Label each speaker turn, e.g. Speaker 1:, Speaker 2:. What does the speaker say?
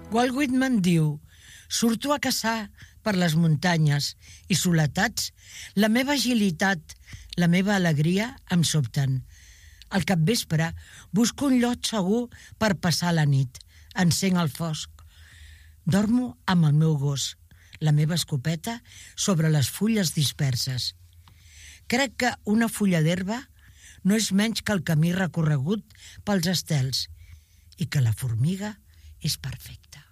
Speaker 1: Walt Whitman diu: surto a caçar per les muntanyes i soletats, la meva agilitat, la meva alegria em sobten. Al capvespre busco un lloc segur per passar la nit. Encenc el fosc. Dormo amb el meu gos, la meva escopeta sobre les fulles disperses. Crec que una fulla d'herba no és menys que el camí recorregut pels estels i que la formiga és perfecta.